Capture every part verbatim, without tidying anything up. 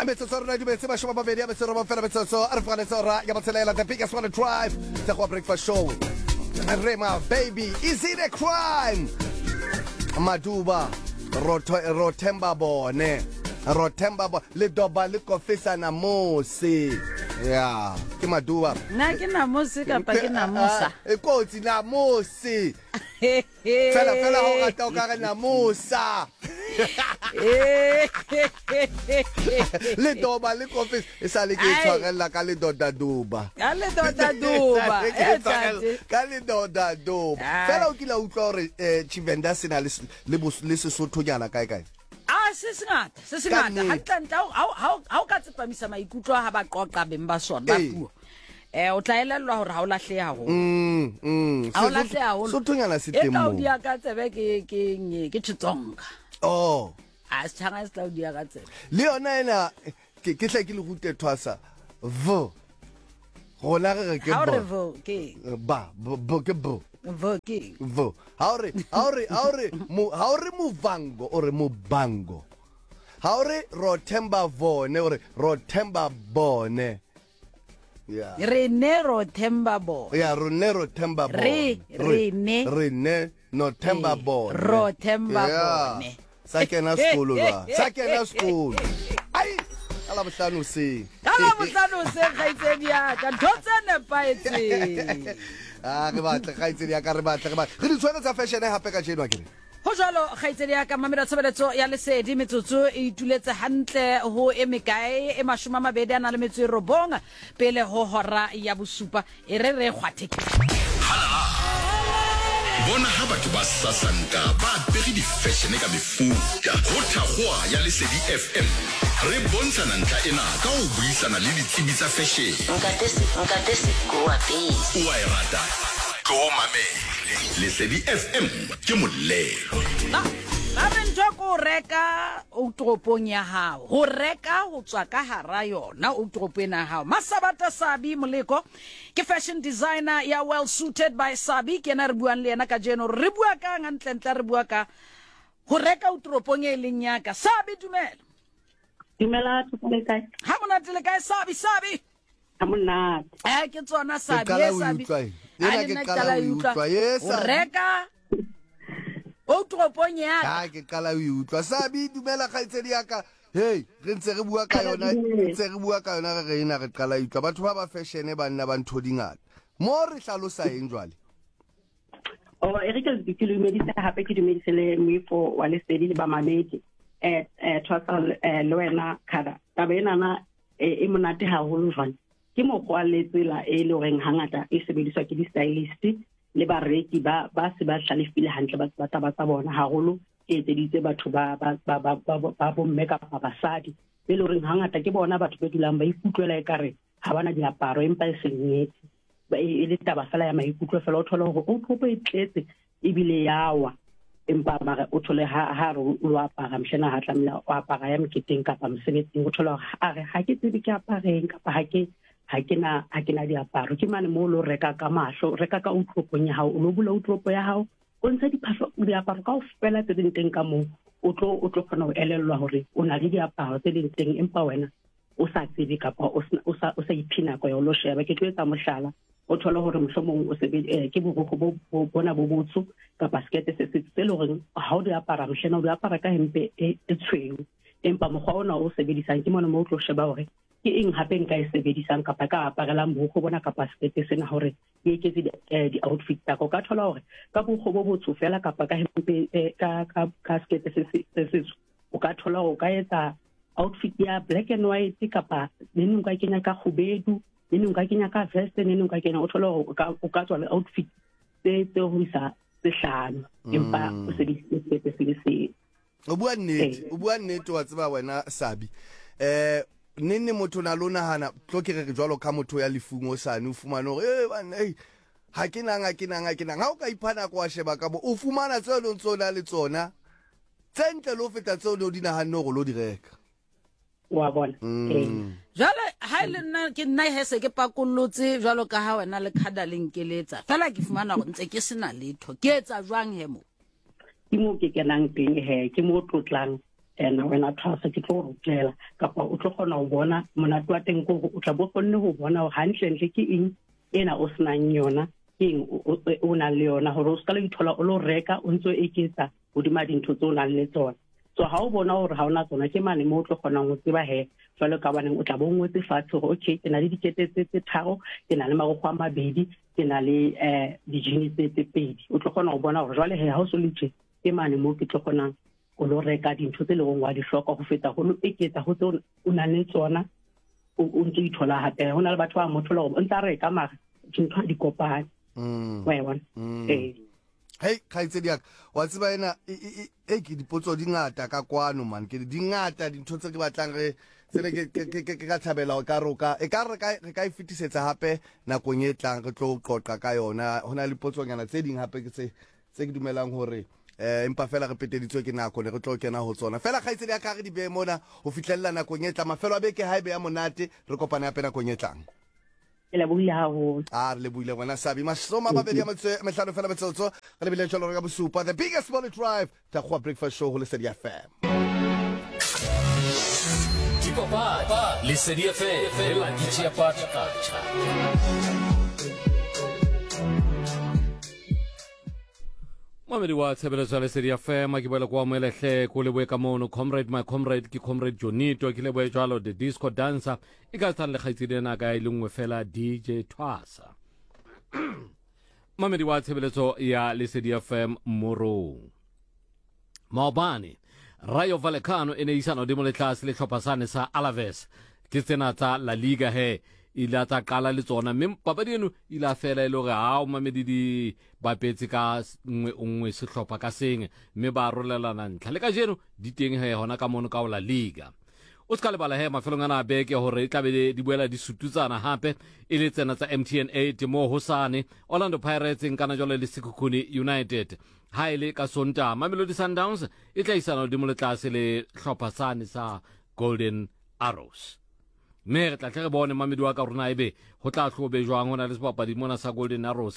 metsotso rona di betse mashome a mabedi a metsotso ba fela metsotso a re fanetse ora ya botselela the biggest one to drive the go breakfast show Rema baby is it a crime Maduba roto rotemba bone rotemba bo le doba le kofisa na mosi yeah ke Maduba na ke na mosi ka pa ke na musa e kotsi na mosi fela fela ho rata o ka re na musa le doba le kofisa e sa le ke tshwarella ka le doda duba ka le doda duba e tsatsi ka le doda duba fela o kila utlwa hore Tshivenda sena le le Sesotho nyana kae kae ah se sengata se sengata ha tlanta ha ha o ka tsepamisa maikutlo ha ba qoqa beng ba sona ba puo eh o tla elellwa hore ha o lahle haholo mm mm ha o lahle haholo Sesotho nyana se teng mo e ka dia ka tsebe ke ke ke Xitsonga oh a se tshanga se tla dia ka tsebe le yona ena ke ke hle ke le rute thwasa v gona re ke bo ba bo ke bo Voki. Vo. Haure, haure, haure, mu haure muvango ore mubango. Haure rotemba vone ore rotemba bone. Yeah. Rene rotemba bo. Yeah, rene rotemba bone. Re, rene. Rene no temba bone. Rotemba bone. Sake na school ba. Sake na school. Ai. Ala bohlano se. Ala bohlano se khaitsedi ya ka thotse ne paetse. Ah re batla khaitsedi ya ka re batla re batla re di tshwana tsa fashion e hape ka jeno akere ho jalo khaitsedi ya ka mamela tshebeletso ya lesedi metsotso e ituletse hantle ho emekae e mashome a mabedi a na le metso e robong pele ho hora ya bosupa e re re khwatheke bona ha batho ba sasanka ba pere di fashion ka mefuta ho thakgwa ya lesedi F M re bontshana ntlha ena ka ho buisana le ditsebi tsa fashion nkate se nkate se go apese wa irata go mamele lesedi F M ke molelo ba re ntwa go reka o tropong ya hao ho reka ho tswa ka hara yona o tropong ya hao Masabata Sabi Moleko ke fashion designer ya well suited by Sabi ke na re buang le yena ka jeno re bua ka ngantle ntle re bua ka ho reka o tropong e leng ya ka Sabi dumela dumela tsole kae ha mona tele kae Sabi Sabi ha mona eh ke tsona Sabi e Sabi yena ke kala u utlwa yesa reka o tropong ya ka ke kala u utlwa Sabi dumela khaitsedi ya ka hey re ntse re bua ka yona ntse re bua ka yona re ina re qala utlwa batho ba ba fashion ba nna ba ntho dingata mo re hlalosa eng jwale o Erika ke le medisa hape ke dumedise le moifo wa lesedi le ba mamedi eh eh total eh le wena kada tabena na e monate haholo jwang ke mo kwa le tsela e le reng hangata e sebediswa ke di stylist le bareki ba ba se ba hlalefile hantle ba ba taba tsa bona haholo ke etseditse batho ba ba ba ba ba bo make up basadi le le reng hangata ke bona batho ba dulang ba ikutlwela ekare ha bana diaparo empa e senyetse ba e le taba fela ya maikutlo fela o thola hore o thopo e tletse ebile yawa empa mara o thole ha ha ro lo apara mshena ha tlamela o apara ya meketeng kapa mosebetsing o thola a re ha ke tsebe ke apareng kapa ha ke ha ke na ha ke na diaparo ke mane mo lo reka ka mahlo reka ka utlopong ya hao o lo bula utlopo ya hao o ntsha diphahlo diaparo ka ofela tse ding teng ka mo o tlo o tlo kgona ho elellwa hore o na le diaparo tse ding teng empa wena o sa tsebe kapa o sa o sa iphina ko ya lo sheba ke tlo etsa mohlala o thola hore mohlomong o sebe ke boroko bo bona bo botsu kapa skete se se tse lo reng ha o di apara mhlena o di apara ka hempe e tshweu empa mokgwa ona o sebedisang ke mona mo o tlo sheba hore ke eng hape nka e sebedisang kapa ka aparela boroko bona kapa skete sena hore e eketse di outfit tsa ka thola hore ka boroko bo botsu fela kapa ka hempe ka ka ka skete se se o ka thola o ka etsa outfit ya black and white kapa neng nka kenya ka khubedu neng nka kenya ka vest neng nka kenya o thola o ka o ka tswa le outfit tse tse ho isa tse hlano empa o se di se se se o bua nnete o bua nnete wa tseba wena Sabi eh nene motho na lona hana tlo ke re jwalo ka motho ya lefungo sane o fumana hore eh bana eh ha ke nanga ke nanga ke nanga ha o ka iphana kwa sheba ka bo o fumana tse lo ntsona le tsona tsentle lo feta tse lo dinahanne go lo di reka wa bona eh jwale ha ile nna ke nna hese ke pakollotse jwalo ka ha wena le khada lenkeletsa fela ke fumana go ntse ke sena letho ke etsa jwang he mo ke mo ke kenang teng he ke mo tlotlang and wena Thwasa ke tlo rutlela kapa o tlo kgona ho bona monate wa teng go o tla bo kgonne ho bona hantle ntle ke eng ena o snang yona eng o na le yona hore o ska le ithola o lo reka o ntse o eketsa hodima dintho tse o nang le tsona so ha o bona hore ha ona tsona ke mane mo o tlo kgona go tseba he jwalo ka baneng o tla bo ngwetse fatshe gore okay ke na le dikete tse tse tharo ke na le magokgo a mabedi ke na le eh dijini tse tse pedi o tlo kgona go bona gore jwale he ha o so letse ke mane mo ke tlo kgona o lo reka dintho tse le go wa di hloka go feta go lo eketsa go tse o na le tsona o ntse ithola hape ho na le batho ba motho lo o ntse reka mara dintho di kopane mm wa bona eh hey khaitsedi yak wa tseba ena e ke dipotso di ngata ka kwano man ke di ngata dintho tse ke batlang re tsene ke ke ka thabela ka roka e ka re ka re ka ifitisetsa hape nakong e tlang re tlo qoqa ka yona hona le potso nyana tse ding hape ke tse tse ke dumelang hore eh empa fela re peteditswe ke nako ne re tlo kena ho tsona fela khaitsedi ya ka re di be mona ho fitlhella nakong e tlang mafelo a beke haebe ya monate re kopana hape nakong e tlang le buile ha ho a le buile ngwana Sabi masoma mabedi ya metse mehlano fela metsotso re bile tsholo re ka bosupa the biggest morning drive ta go breakfast show ho Lesedi F M Papa, Lesedi F M, la D J Party Culture. Mamedi wa tshebeletso ya Lesedi F M ke boela kwa moelehle ko leboe ka mono comrade my comrade ke comrade Jonito ke leboe jalo the disco dancer e ka tsan le khaitsedi na ka ile nngwe fela D J Thwasa. Mamedi wa tshebeletso ya Lesedi F M moro Maobane Rayo Vallecano ene isano di mo le tlase le tlhophasane sa Alaves ke tsena tsa La Liga he ila ta qala le tsona mme papadi eno ila fela ile gore ha o mamedi di bapetse ka nngwe nngwe sehlopha ka seng mme ba rolelana ntlha le ka jeno di teng he hona ka mono ka La Liga o ska le bala he mafelong ana beke hore e tlabe di boela di sututsana hape e le tsena tsa M T N eight mo hosane Orlando Pirates nkana jole le Sekhukhune United haile ka Sonta Mamelodi Sundowns e tla isana di mo le tlase le hlopha sa Golden Arrows me re tla tle re bone mamedi wa ka rona ebe ho tla hlobe jwang hona le sebapadi mona sa Golden Arrows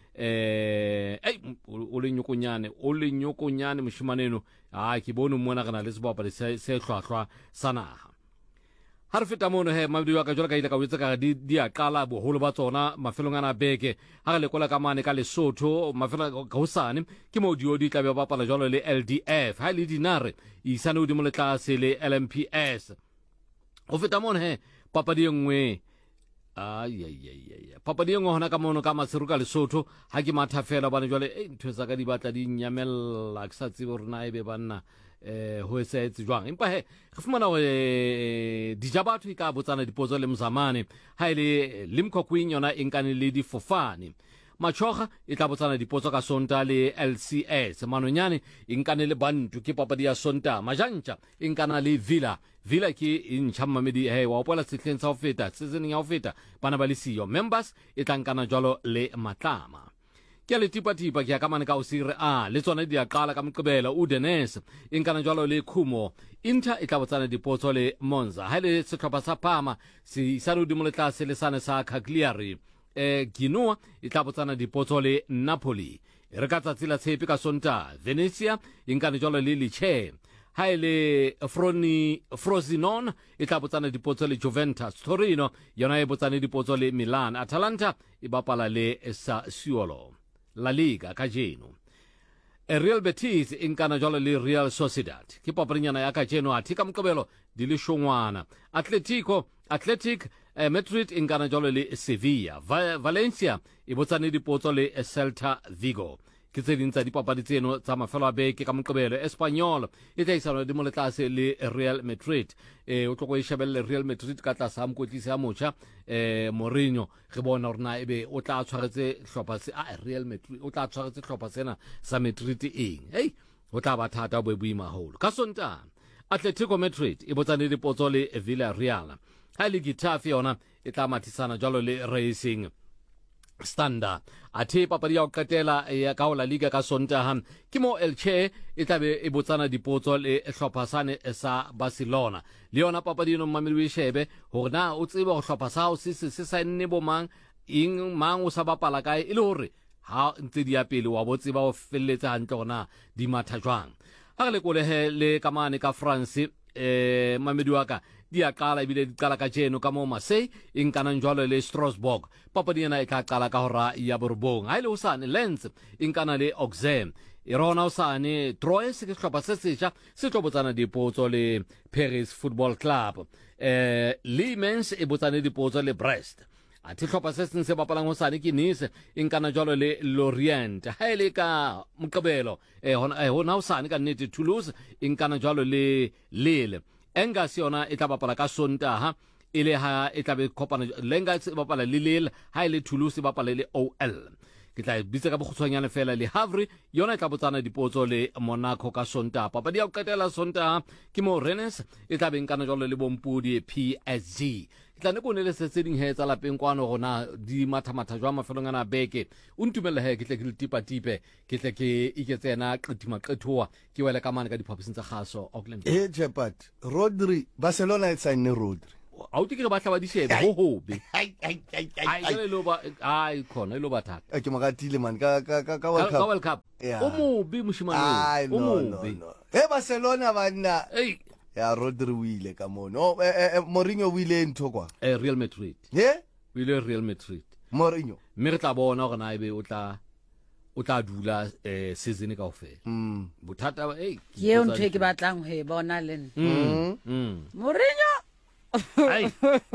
eh ei o le nyokonyane o le nyokonyane moshimaneno ha ke bone mona kana le sebapadi se se hlwahlwa sanaha ha re feta mono he mamedi wa ka jwala ka ile ka wetsa ka di di a qala boholo ba tsona mafelong ana beke ha re le kola ka mane ka Lesotho mafelo ka hosane ke mo dio di tla be ba pala jwalo le L D F ha le dinare isane o di mo le tlase le L M P S o feta mono he papadi engwe ai ai ai papadi engwe hona ka mono ka Maseruka Lesotho ha ke matha fela bana jwale e ntho tsa ka di batla di nyamella ke sa tsebe rena ebe banna eh ho etsetse jwang empa he re fumana hore di jabatho ka botsana dipotso le Mzamane ha ile Limco Queen yona inkane le di Fofane Machoga e tla botsana dipotso ka Sonta le L C S Manonyane inkane le Bantu ke papadi ya Sonta Majantja inkana le Villa Villa ke intšha mamedi he wa opola setlheng sa ho feta seasoning ya ho feta bana ba le siyo members e tlankana jwalo le Matlama ke le tipa tipa ke ka mane ka o sire a le tsona di a qala ka Moqebelo Udenes inkana jwalo le Khumo Inter e tla botsana dipotso le Monza ha le setlhopha sa Parma se sa di mo le tlase le sane sa Cagliari eh Genoa e tla botsana dipotso le Napoli re ka tsatsi la tshepe ka Sonta Venezia inkana jwalo le Lecce ha ile Froni Frosinone e tla botsana dipotso le Juventus Torino yona e botsana dipotso le Milan Atalanta e bapala le Sassuolo La Liga ka jeno e Real Betis inkana jwalo le Real Sociedad ke paparinyana ya ka jeno a thika Moqebelo di le shongwana Atletico Athletic eh, Madrid inkana jwalo le Sevilla Va Valencia e botsana dipotso le Celta Vigo ke tse dintsa dipapadi tseno tsa mafelo a beke ka Moqebelo Espanyol e tla isana di mo le tlase le Real Madrid e o tlo go ishebelle Real Madrid ka tlasa ha mokotlisi ya mocha eh Mourinho re bona rena ebe o tla tshwaretse hlopha se a Real Madrid o tla tshwaretse hlopha sena sa Madrid eng hey o tla ba thata bo boima holo ka Sonta Atletico Madrid e botsane dipotso le Villarreal ha le Getafe yona e tla mathisana jalo le Racing Standard athe papadi ya o qetela ya ka La Liga ka Sontaha ke mo Elche e tlabe e botsana dipotso le hlopha sane sa Barcelona le yona papadi no mamedi shebe hore na o tsebe go hlopha sa o se se sa nne bo mang ing mang o sa bapala kae ile hore ha ntse di ya pele wa botseba o felletsa hantle gona di matha jwang a re le kolehe le kamane ka France eh mamedi wa ka di a qala ebile di qala ka jeno ka mo Marseille in kana njwalo le Strasbourg papadi ena e tla qala ka hora ya borbong ha ile usane Lens in kana le Auxerre irona usane Troyes ke sehlopha se setjha se tlo botsana dipotso le Paris Football Club eh Le Mans e botsane dipotso le Brest a ti hlopha se seng se bapalang usane ke Nice in kana jwalo le Lorient ha ile ka Moqebelo eh hona usane ka nnete Toulouse in kana jwalo le Lille Engas yona e tla bapala ka Sontaha ile ha e tla be kopana Lengas e bapala le Lille ha ile Toulouse e bapala le O L ke tla bitse ka bokgutshwanyane fela le Havre yona e tla botsana dipotso le Monaco ka Sontaha papadi ya go qetela Sontaha ke mo Rennes e tla beng kana jalo le Bompudi P S G ke tla ne go ne le se ding he tsa lapeng kwano gona di mathamatha jwa mafelong ana beke o ntumela he ke tle ke le tipa tipe ke tle ke iketsena qitima qethoa ke wele ka mane ka diphaposing tsa kgaso Auckland eh Jepat Rodri Barcelona e sign Rodri a o tike ba tla ba di shebe ho hobe ai ai ai ai le lo ba ai khona lo ba thata ke magatile man ka ka ka World ka Cup World Cup o mobe moshimane o mobe eh Barcelona bana ei ya Rodri wile ka mono Mourinho wile ntho kwa eh Real Madrid eh wile Real Madrid Mourinho me re tla bona gore na ebe o tla o tla dula eh season ka ofela mm bothata ei ye o ntwe ke batlang ho e bona le mm mm Mourinho ai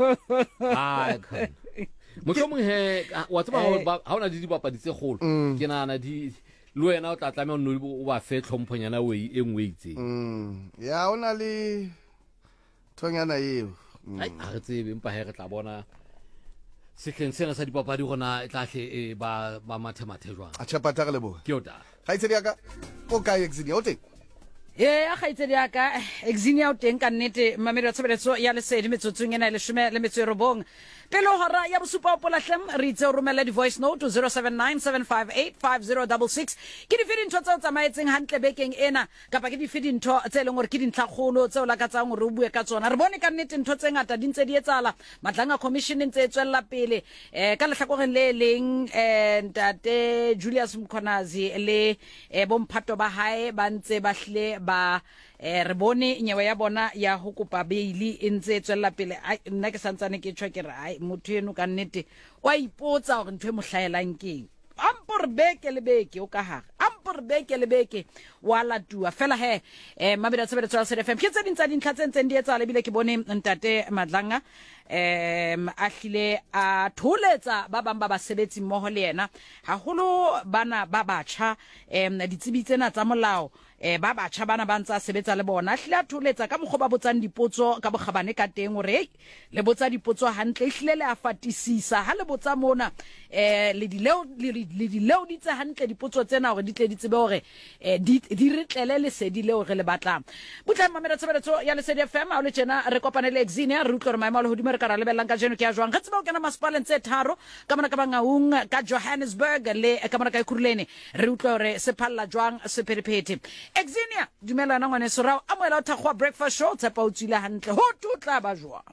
ai khona mohlomong he wa tsaba ha ona di dipapadi tse kgolo ke nana di le wena o tla tlamela no o ba fe tlhomphonyana we e nngwe itse mm ya ona le thonyana eo ai a re tsebe empa he re tla bona sehleng sena sa dipapadi gona e tla hle ba ba mathemathe jwang a chapata le bo ke o ta ga itse ya ka o ka exit o teng ye a khaitsedi ya ka exini ya o teng ka nnete mamedi wa tshebeletso ya lesedi metsotsong ena le shome le metso e robong pele hora ya bosupa o polahlem re itse o romela di voice note to zero seven nine seven five eight five zero six six ke di fedi ntho tse o tsamaetseng hantle bekeng ena kapa ke di fedi ntho tse leng gore ke dintlhakgolo tse o lakatsang gore o bue ka tsona re bone ka nnete ntho tse ngata di ntse di etsala matlanga commission ntse e tswella pele eh ka lehlakoreng le leng eh ntate Julius Mkhonazi le bomphato ba hae ba ntse ba hle ba eh re bone nyewe ya bona ya ho kopa beili e ntse tswella pele nna ke santsane ke tshwa ke re ai motho eno ka nnete wa ipotsa gore ntwe mo hlaelang keng ampor beke le beke o ka hare ampor beke le beke wa la tua fela he eh mabeda tsebetso ya S F M ke tse dintsa dintlha tse ntseng di etsa le bile ke bone ntate Madlanga em a hlile a tholetsa ba bang ba basebetsi mmoho le yena haholo bana ba batjha em ditsebi tsena tsa molao eh ba batjha bana ba ntsa sebetsa le bona hlile a tholetsa ka mokgo ba botsang dipotso ka bogabane ka teng hore le botsa dipotso hantle hlile le a fatisisa ha le botsa mona eh le dileo le dileo di tsa hantle dipotso tsena hore di tle di tsebe hore eh di re tlele le sedi leo re le batlang butla mamela tshebeletso ya le S D F M a le tjena re kopane le Exenia re utlwa maemo le hodimo re ka ra lebellang ka jeno ke ya jwang ga tseba o kena masepaleng tse tharo ka mona ka bangaung ka Johannesburg le ka mona ka Ekurhuleni re utlwa hore se phalla jwang se pheriphete Exenia dumela na ngwane sorao amoela o thakgwa breakfast show tsepa o tsile hantle ho tutla ba jwang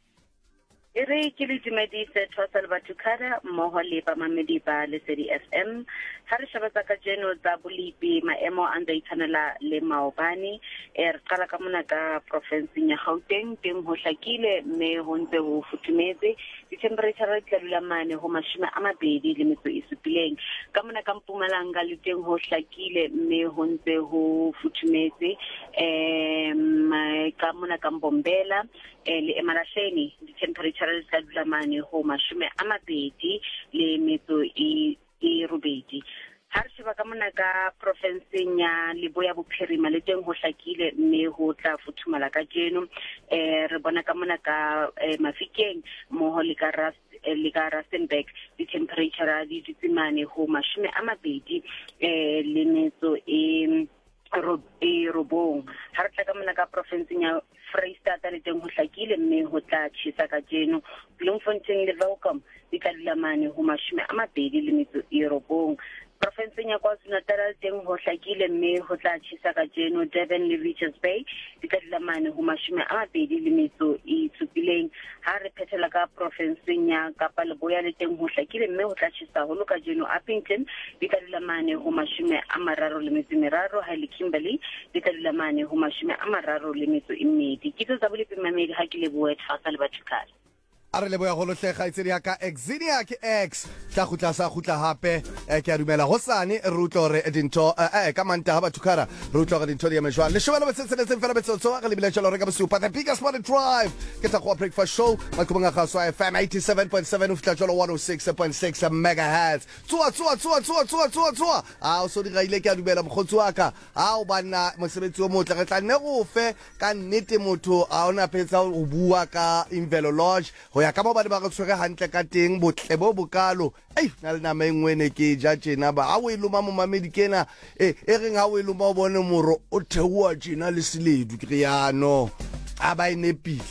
e re ke le dumedise Thwasel Batukara mmoho le ba mamedi ba Lesedi F M ha re shabatsa ka jeno tsa bolipi maemo a ntse itshwanela le maobane e re qala ka mona ka province ya Gauteng teng ho hlakile mme ho ntse ho futhumetse di temperature tla dula mane ho mashome a mabedi le metso e supileng ka mona ka Mpumalanga le teng ho hlakile mme ho ntse ho futhumetse em ka mona ka Mbombela le Emalahleni di temperature tla dula mane ho mashome a mabedi le metso e e robedi ha re sheba ka mona ka province ya Leboya Bophirima le teng ho hlakile mme ho tla futhumala ka jeno eh re bona ka mona ka Mafikeng moho le ka ras le ka Rustenburg di temperature di ditsimane ho mashome a mabedi eh le metso e e robong ha re tla ka mona ka province ya Freistata le teng ho hlakile mme ho tla tshisa ka jeno Bloemfontein le Welkom di ka dula mane ho mashome a mabedi le metso e robong Profenseng ya KwaZulu-Natal teng ho hlakile mme ho tla tjhesa ka jeno Durban le Richards Bay di ka dila mane ho mashome a mabedi le metso e supileng ha re phethela ka profenseng ya Kapa Leboya le teng ho hlakile mme ho tla tjhesa holo ka jeno Appington di ka dila mane ho mashome a mararo le metso e meraro ha le Kimberley di ka dila mane ho mashome a mararo le metso e mmedi ke tsa bolepi mamedi ha ke leboe Tfasa le Bathukala a re leboya go lotlega itsedi ya ka Exenia ke X tla gutla sa gutla hape ke a dumela go sane re utlo re dintho eh ka manta ha Bathukara re utlo re dintho di eme jwang le shobela betsetse le fela betsotso ga le bile jalo re ka bosupa the biggest morning drive ke ta go breakfast show makubanga ga so F M eighty-seven point seven u fla jalo one oh six point six megahertz tsua tsua tsua tsua tsua tsua tsua a o so di gaile ke a dumela mogotsi wa ka a o bana mosebetsi o motle re tla nne go fe ka nnete motho a ona phetsa o bua ka Imvelo Lodge ya ka ba ba ba go tshwere hantle ka teng botle bo bokalo ei na le nama engwene ke ja tjena ba a o iloma mo mamedi kena e e reng ha o iloma o bone moro o thewa tjena le seledu ke riano a ba inepile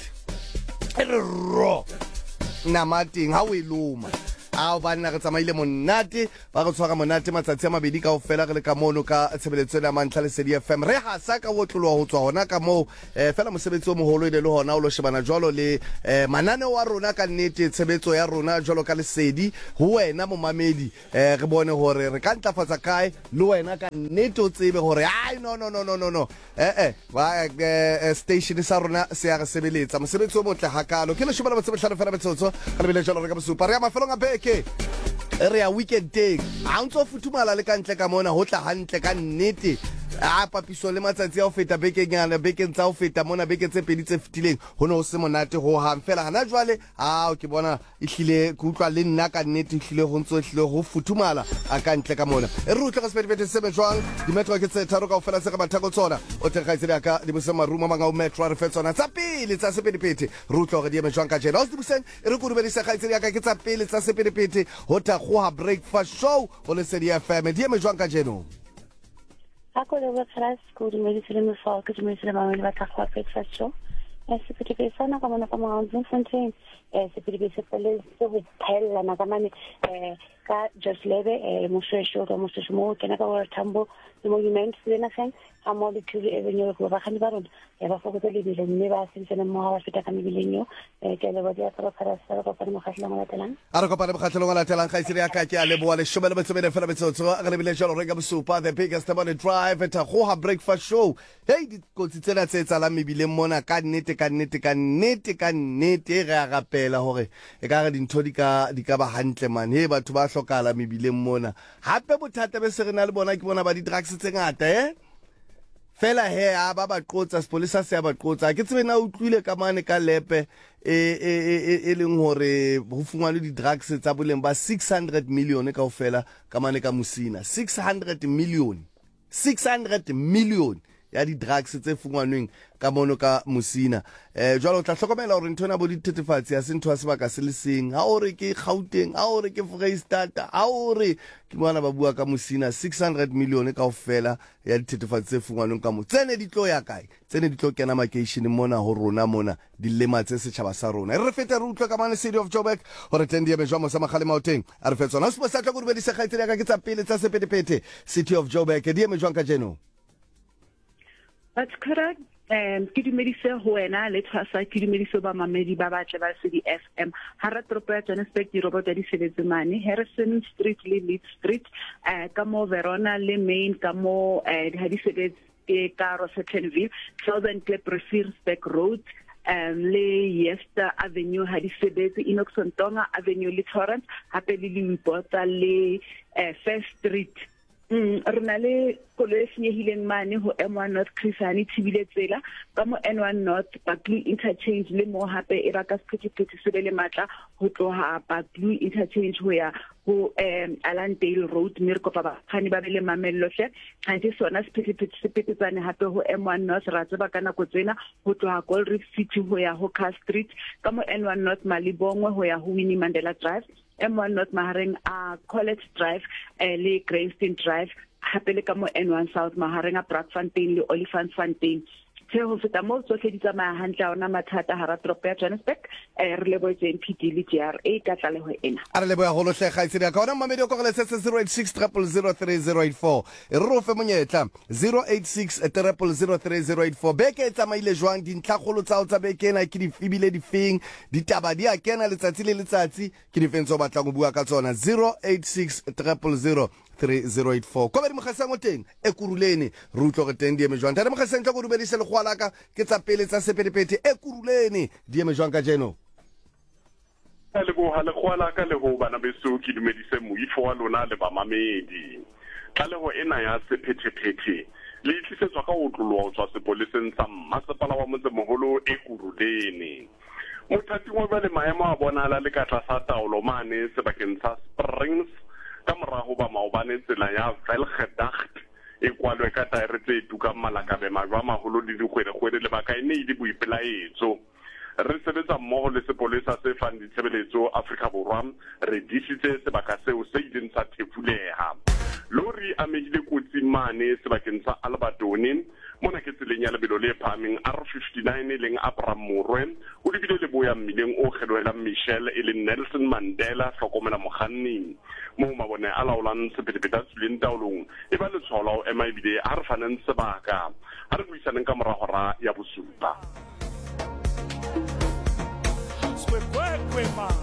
e re ro nama teng ha o iloma a ba nna re tsamaile monate ba go tshwara monate matsatsi a mabedi ka ofela re le ka mono ka tshebeletso ya mantla le Lesedi F M re ha sa ka wotlolo go tswa hona ka mo eh fela mosebetsi o moholo ile le hona o lo shebana jwalo le eh manane wa rona ka nnete tshebetso ya rona jwalo ka Lesedi ho wena mo mamedi eh re bone hore re ka ntlafatsa kae le wena ka nnete o tsebe hore ai no no no no no no eh eh ba eh station sa rona se ya re sebeletsa mosebetsi o motle hakalo ke le shebana motsebetlhano fela betsotso ka le bile jwalo re ka bosupa re ya mafelong a beke ere ya weekend day a ntse o futhumala le ka ntle ka mona ho tla hantle ka nnete a papiso le matsatsi a o feta bekenyana bekeng tsa o feta mona beke tse pedi tse fetileng ho no se monate ho hang fela hana jwale a o ke bona e hlile ke utlwa le nna ka nnete hlile ho ntse hlile ho futhumala a ka ntle ka mona e re utlwa ka sepedibete se be jwang dimetro ke tse tharo ka ofela se ka bathako tsona o trekgaitse le ka di bose maruma manga o metro re fetsona tsa pele tsa sepedipete re utlwa gore di eme jwang ka jena o se dibuseng e re go dumedisa gaitse ya ka ke tsa pele tsa sepedipete ho ta go ha breakfast show o le Lesedi F M di eme jwang ka jeno Ako le wa class ko di medicine mo fa ke di medicine ma ba ta go breakfast show e se pete pe sana ka mona ka mo ngong fontaine e se pete pe se pele se go phela na ka mane eh ka just lebe e mo shesho ka mo shesho mo ke na ka wa tambo di monument le na sen a mo di tuli e venyo go ba khani ba rona e ba foko le dile mme ba se tsena mo ha feta ka mebilenyo e ke le ba dia ka fara sa ka pa mo khahla mo latelang a re kopane bokgatlhelo mo latelang ga isiri ya ka ke a leboa le shobela betsebele fela betsotso a re bile jalo re ka bosupa the biggest morning drive eta go ha breakfast show hey di kotsi tsena tse tsa la mebileng mona ka nnete ka nnete ka nnete ka nnete re a rapela hore e ka re dintho di ka di ka ba hantle man he batho ba hlokala mebileng mona hape bothata be se re na le bona ke bona ba di drugs tse ngata eh fela he a ba ba qotsa sepolisa se ba qotsa ke tsebe na utlwile ka mane ka lepe e e e leng hore ho fungwa le di drugs tsa boleng ba six hundred million ka ofela ka mane ka Musina six hundred million six hundred million ya di drugs tse fungwanweng ka mono ka Musina eh jwalo tla hlokomela hore ntho na bo di thetefatsi ya se ntho a se baka se le seng ha ore ke Gauteng ha ore ke Vrystaat ha ore ke bona ba bua ka Musina six hundred million ka ofela ya di thetefatsi tse fungwanweng ka mo tsene di tlo ya kae tsene di tlo kena makeishene mona ho rona mona dilema tse setjhaba sa rona re fete re utlwa ka mane City of Joburg hore tendi ya mejwa mo sa magale maoteng a re fetsona se sa tla go di bedisa khaitse ya ka ke tsa pele tsa sepedepete City of Joburg di ya mejwa ka jeno. That's correct. Um, ke dumedise ho wena le Tfasa ke dumedise ba mamedi ba batle ba Lesedi F M hara tropo ya Johannesburg di robot di sebetse mane Harrison Street le Lead Street eh ka mo Verona le Main ka mo eh di sebetse ke ka Rosettenville Southern Cape Riviersburg Road um le Yester Avenue ha di sebetse Inoxontonga Avenue le Torrance hape le Limpopo le eh, First Street Mm, rena le koloi senyehileng mane ho M one North Chrisani Thibile tsela ka mo N one North Baklu Interchange le mo hape e ba ka sephethephethe se le matla ho tloha Baklu Interchange ho ya ho um, Alandale Road mme re kopa bakganni ba be le mamello hle hantse sona sephethephethe se petetsane hape ho M one North ra tseba ka nako tsena ho tloha Gold Reef City ho ya ho Car Street ka mo N one North Malibongwe ho ya ho Winnie Mandela Drive M one North mahareng a College Drive eh, le Greystein Drive hape le ka mo N one South mahareng a Brakfontein le Olifantsfontein tsheo ho feta moo tsohle di tsamaya hantle ona mathata hara toropo ya Johannesburg eh re leboetse N P D le G R A ka tlaleho ena a re leboya go lohle ga itsedi ka ona mamedi o kogele se zero eight six zero zero zero three zero eight four e re fe monyetla zero eight six zero zero zero three zero eight four beke tsamaile jwang dintlha kgolo tsa o tsa bekena ke di fibile di feng ditaba di a kena letsatsi le letsatsi ke di feng tso batla go bua ka tsona zero eight six zero zero zero three zero eight four ko ba di mogasang o teng e kurulene re utlo go teng di eme jwang tare mogasang tla go rubedise le go alaka ke tsa pele tsa sepedipedi e kurulene di eme jwang ka jeno le bo hale khwala ka le ho bana beso ki dumedise moifo wa lona le ba mamedi ka le ho ena ya sephetephete le tlisetswa ka o tlolo tswa sepoleseng sa mmasepala wa motse moholo e kurulene mothati wa ba le maemo a bonala le ka tlasa taolo mane sebakeng sa Springs ka morago ba maobane tsela ya Velgedacht e kwalwe ka taere tse tuka malakabe majwa maholo le dikgwere-kgwere le baka ene e di boipelaetso re sebetsa mmogo le sepolesa se fang ditshebeletso Afrika Borwa re disitse sebaka seo se ileng sa thefuleha lori a megile kotsi mane sebakeng sa Albertoni mona ke tseleng ya lebelo le phaming R fifty-nine leng Abraham Morwe o lebile le boya mmileng o kgedwelang Michelle e le Nelson Mandela hlokomela mokganni mo mabone a laolang sepedipedi tsuleng taolong e ba letshwao la o ema ebile a re faneng sebaka a re buisaneng ka moragora ya bosupa.